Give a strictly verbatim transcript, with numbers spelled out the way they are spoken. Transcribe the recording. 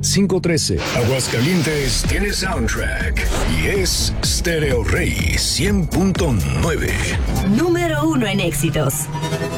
cinco uno tres. Aguascalientes tiene soundtrack y es Stereo Rey cien punto nueve. Número uno en éxitos.